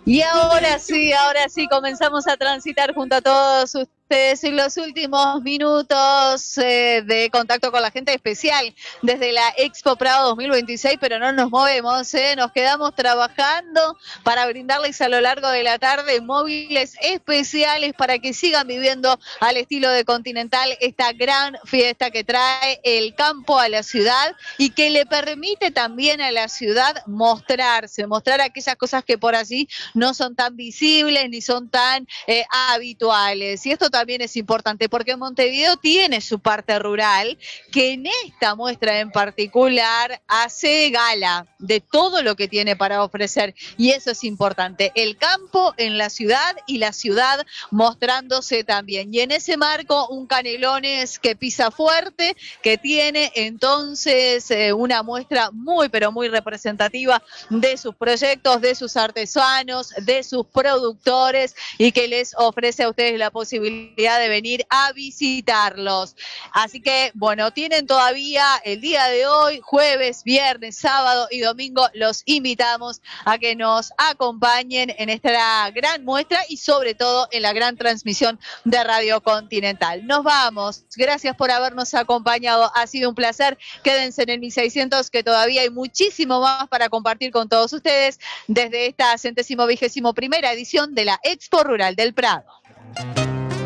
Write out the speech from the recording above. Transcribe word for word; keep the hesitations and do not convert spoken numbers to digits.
Y ahora sí, ahora sí, comenzamos a transitar junto a todos ustedes en los últimos minutos eh, de contacto con la gente especial desde la Expo Prado dos mil veintiséis, pero no nos movemos, eh, nos quedamos trabajando para brindarles a lo largo de la tarde móviles especiales para que sigan viviendo al estilo de Continental esta gran fiesta que trae el campo a la ciudad y que le permite también a la ciudad mostrarse, mostrar aquellas cosas que por allí no son tan visibles ni son tan eh, habituales. Y esto también es importante porque Montevideo tiene su parte rural que en esta muestra en particular hace gala de todo lo que tiene para ofrecer. Y eso es importante. El campo en la ciudad y la ciudad mostrándose también. Y en ese marco un Canelones que pisa fuerte, que tiene entonces eh, una muestra muy pero muy representativa de sus proyectos, de sus artesanos, de sus productores y que les ofrece a ustedes la posibilidad de venir a visitarlos. Así que, bueno, tienen todavía el día de hoy, jueves, viernes, sábado y domingo, los invitamos a que nos acompañen en esta gran muestra y sobre todo en la gran transmisión de Radio Continental. Nos vamos, gracias por habernos acompañado, ha sido un placer, quédense en el mil seiscientos que todavía hay muchísimo más para compartir con todos ustedes desde esta centésimo vigésimo primera edición de la Expo Rural del Prado.